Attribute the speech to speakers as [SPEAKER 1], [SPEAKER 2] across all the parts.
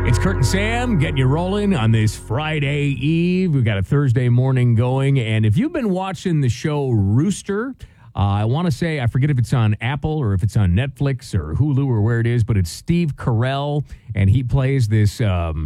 [SPEAKER 1] It's Kurt and Sam getting you rolling on this Friday Eve. We've got a Thursday morning going. And if you've been watching the show Rooster, I want to say, I forget if it's on Apple or if it's on Netflix or Hulu or where it is, but it's Steve Carell. And he plays this,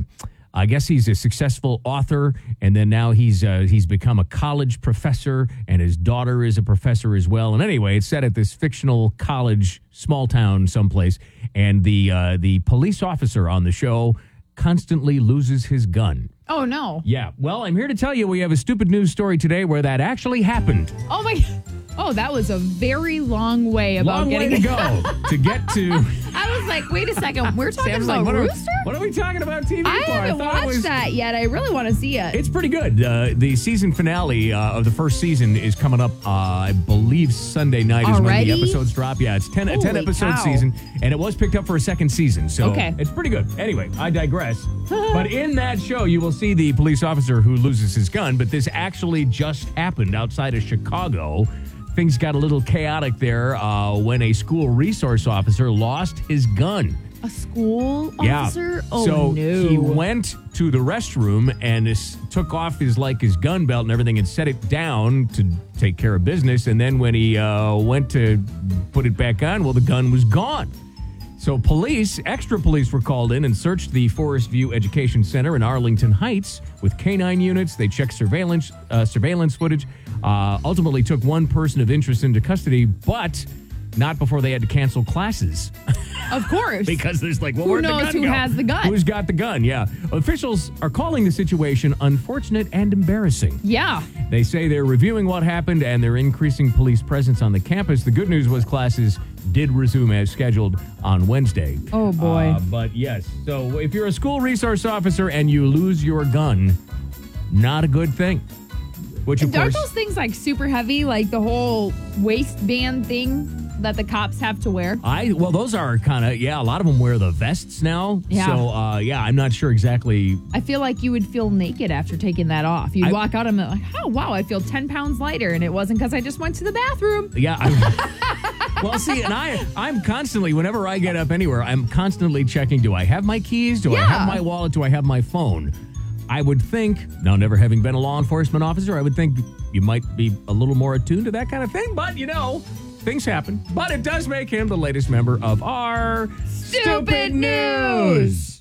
[SPEAKER 1] I guess he's a successful author. And then now he's become a college professor. And his daughter is a professor as well. And anyway, it's set at this fictional college, small town someplace. And the police officer on the show constantly loses his gun.
[SPEAKER 2] Oh, no.
[SPEAKER 1] Yeah. Well, I'm here to tell you we have a stupid news story today where that actually happened.
[SPEAKER 2] Oh, my God. Oh, that was a very long way about
[SPEAKER 1] Long way to go to get to.
[SPEAKER 2] I was like, wait a second. We're talking
[SPEAKER 1] Sam's
[SPEAKER 2] about
[SPEAKER 1] like,
[SPEAKER 2] Rooster?
[SPEAKER 1] What are we talking about TV
[SPEAKER 2] I
[SPEAKER 1] for?
[SPEAKER 2] haven't watched that yet. I really want to see it.
[SPEAKER 1] It's pretty good. The season finale of the first season is coming up, I believe, Sunday night is when the episodes drop. Yeah, it's a 10-episode season, and it was picked up for a second season, so it's pretty good. Anyway, I digress. But in that show, you will see the police officer who loses his gun, but this actually just happened outside of Chicago. Things got a little chaotic there when a school resource officer lost his gun.
[SPEAKER 2] A school officer?
[SPEAKER 1] Yeah.
[SPEAKER 2] Oh,
[SPEAKER 1] so
[SPEAKER 2] no.
[SPEAKER 1] he went to the restroom and took off his gun belt and everything and set it down to take care of business. And then when he went to put it back on, well, the gun was gone. So extra police were called in and searched the Forest View Education Center in Arlington Heights with K-9 units. They checked surveillance footage, ultimately took one person of interest into custody, but not before they had to cancel classes.
[SPEAKER 2] Of course.
[SPEAKER 1] Because there's like, well,
[SPEAKER 2] who knows who has the gun?
[SPEAKER 1] Who's got the gun, yeah. Officials are calling the situation unfortunate and embarrassing.
[SPEAKER 2] Yeah.
[SPEAKER 1] They say they're reviewing what happened and they're increasing police presence on the campus. The good news was classes did resume as scheduled on Wednesday.
[SPEAKER 2] Oh, boy.
[SPEAKER 1] But yes, so if you're a school resource officer and you lose your gun, not a good thing. Which, of course,
[SPEAKER 2] aren't those things like super heavy, like the whole waistband thing that the cops have to wear?
[SPEAKER 1] Well, those are kind of, a lot of them wear the vests now.
[SPEAKER 2] Yeah.
[SPEAKER 1] So, I'm not sure exactly.
[SPEAKER 2] I feel like you would feel naked after taking that off. You'd walk out and be like, oh, wow, I feel 10 pounds lighter. And it wasn't because I just went to the bathroom.
[SPEAKER 1] Yeah. Well, see, and I'm constantly, whenever I get up anywhere, I'm constantly checking, do I have my keys? Do I have my wallet? Do I have my phone? I would think, now never having been a law enforcement officer, I would think you might be a little more attuned to that kind of thing. But, things happen. But it does make him the latest member of our
[SPEAKER 2] Stupid News.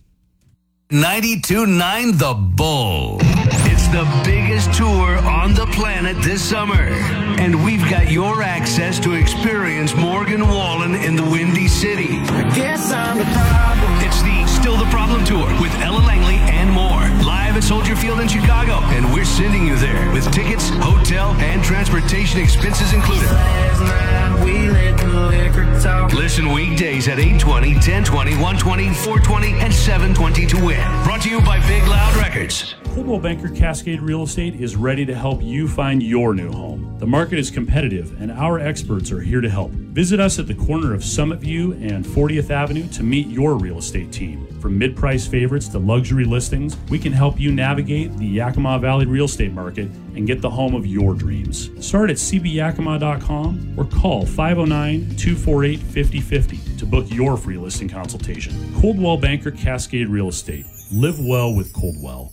[SPEAKER 3] 92.9 The Bull. It's the biggest tour on the planet this summer. And we've got your access to experience Morgan Wallen in the Windy City.
[SPEAKER 4] I guess I'm the problem.
[SPEAKER 3] It's the Still the Problem Tour with Ella Langley and more. Live at Soldier Field in Chicago. And we're sending you there with tickets, hotel, and transportation expenses included.
[SPEAKER 4] Last night we let the liquor talk.
[SPEAKER 3] Listen weekdays at 8:20, 10:20, 1:20, 4:20, and 7:20 to win. Brought to you by Big Loud Records.
[SPEAKER 5] Coldwell Banker Cascade Real Estate is ready to help you find your new home. The market is competitive, and our experts are here to help. Visit us at the corner of Summit View and 40th Avenue to meet your real estate team. From mid-price favorites to luxury listings, we can help you navigate the Yakima Valley real estate market and get the home of your dreams. Start at cbyakima.com or call 509-248-5050 to book your free listing consultation. Coldwell Banker Cascade Real Estate. Live well with Coldwell.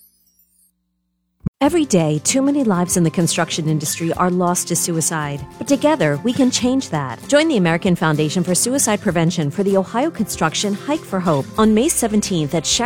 [SPEAKER 6] Every day, too many lives in the construction industry are lost to suicide. But together, we can change that. Join the American Foundation for Suicide Prevention for the Ohio Construction Hike for Hope on May 17th at